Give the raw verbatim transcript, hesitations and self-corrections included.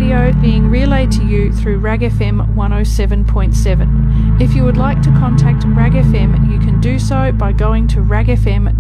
radio being relayed to you through Rag F M one oh seven point seven. If you would like to contact Rag F M, you can do so by going to rag f m